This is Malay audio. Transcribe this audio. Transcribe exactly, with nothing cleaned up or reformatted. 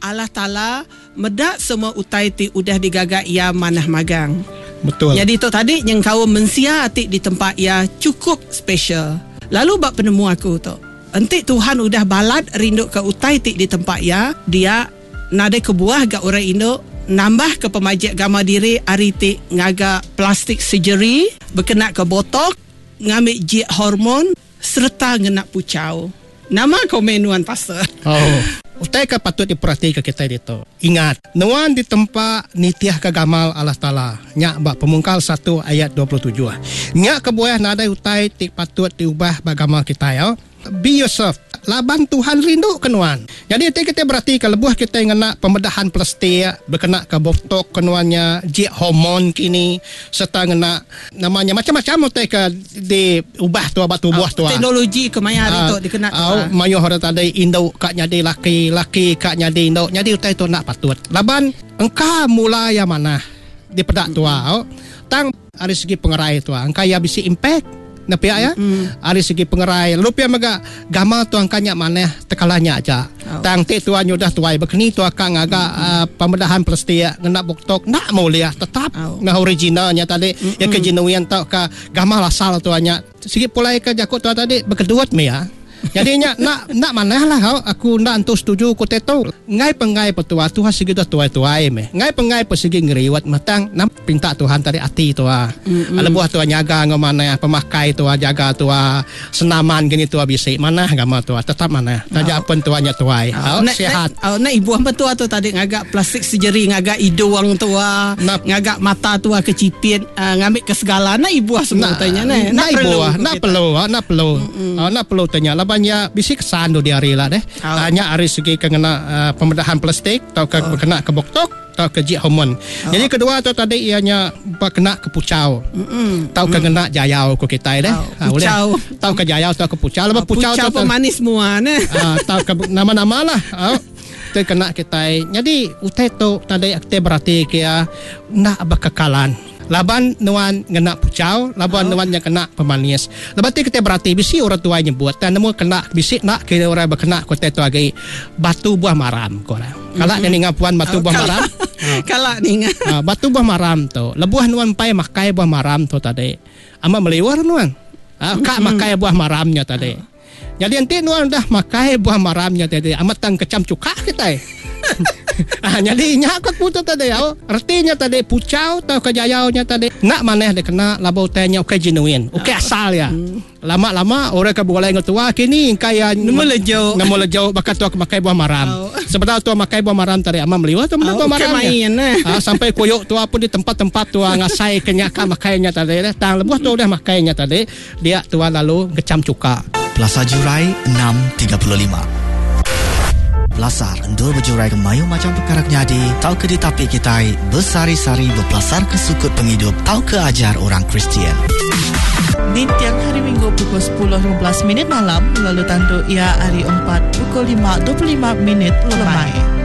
Allah Ta'ala medak semua utai ti udah digagak ia manah magang. Betul. Jadi tu tadi yang kau mensia atik di tempat ia cukup special. Lalu bab penemu aku tu. Entik Tuhan udah balat rindu ke utai ti di tempat ia, dia nadai ke buah gak orang Indo nambah ke pemajak gama diri hari ti ngaga plastik surgery, berkena ke botok, ngambil jik hormon serta ngenak pucau. Nama komenuan pastor. Oh. Utai ka patut diperhatikan kita itu. Ingat, nuan di tempat nitiah kagamal Allah Ta'ala. Nyak bak pemungkal satu ayat dua puluh tujuh. Nyak kebuah nadai utai tik patut diubah bagamal kita ya. Be yourself. Laban Tuhan rindu kenuan. Jadi kita berarti kalau buah kita yang nak pembedahan plastik, berkena ke botok kenuannya, jik hormon kini, serta ngena namanya macam-macam utai ke diubah tu batu buah tu. Teknologi kemaya hari tu dikena. Oh, mayo hari tadi Indo kak nyadi laki, laki kak nyadi Indo. Nyadi utai tu nak patut. Laban engkau mula yang mana di pedak tua. Oh, tang dari segi pengerai tua, engkau ya bisa impact. Napia ya, mm. Dari segi pengerai. Lupa maga gamal tu angkanya mana tekalanya aja. Oh. Tang te tuan nyudah tuai bekeni tu akan agak mm. uh, pembedahan plastik ngena buktok nak mulia tetap oh. Nah originalnya tadi mm-mm. Ya kejenuian tau ka gamal asal tuanya. Sikit pula ke jakut tu tadi berkeduat me ya. Jadinya nak nak mana lah kau aku nak antu setuju ku teto ngai pengai petua Tuhan segi dah tuai tuai me ngai pengai persegi ngeriwat matang nam pinta Tuhan tadi ati tua ala buah tua nyaga ngamana pemakai tua jaga tua senaman gini tua bisik mana gama tua tetap mana taja pun tuanya tuai oh, sehat oh na ibu apa tua tu tadi ngagak plastik surgery ngagak hidung tua ngagak mata tua kecipit uh, ngambil ke segala na ibu semua tanya na na ibu na perlu na perlu na perlu tanya banyak bisik kesan do di hari lah deh. Oh. Hanya hari segi kena uh, pembedahan plastik atau ke, oh. Kena ke boktok atau ke jik hormon. Oh. Jadi kedua tu tadi ianya kena ke pucau. Mm-mm. Tahu ke kena jayau ko kita deh. Oh. Ha, pucau. Tahu ke jayau atau ke pucau. Lepas oh, pucau tu pemanis semua ne. Ah, tahu ke nama-nama lah. Oh. Tu kena kita. Jadi utai tu tadi kita berarti kia nak berkekalan. Laban nuan ngena pucau, laban oh. Nuan yang kena pemanis. Lepas tu kita berarti bisi orang tua nyebut dan nemu kena bisi nak kira orang berkena kota tu lagi batu buah maram kora. Kalau mm-hmm. Ninga puan batu oh, buah maram. Kalau ninga. Uh, batu buah maram tu. Lebuah nuan pai makai buah maram tu tadi. Ama meliwar nuan. Uh, kak mm-hmm. Makai buah maramnya tadi. Oh. Jadi nanti nuan dah makai buah maramnya tadi. Amat tang kecam cuka kita. Ah, jadi nyakut putu tadi ya. Artinya tadi pucau atau kejayaunya tadi nak maneh dia kena labau tanya oke genuine. Oke asal ya. Lama-lama orang ke boleh ngetua kini kaya nemu lejau. Nemu lejau bakat tu makai buah maram. Sebenarnya tu makai buah maram tadi amam liwat tu buah maram. Ah, sampai koyok tu pun di tempat-tempat tu ngasai kenyaka makainya tadi. Tang lebuh tu dah makainya tadi. Dia tu lalu ngecam cuka. Plaza Jurai enam tiga puluh lima. Belasar endul berjurai ke mayu macam perkara nyadi tau ke di tapi kita bersari-sari berpelasar ke sukut penghidup tau ke ajar orang Kristian. Di tiang hari Minggu pukul sepuluh lima belas minit malam lalu tandu ia hari empat pukul lima dua puluh lima minit lemai.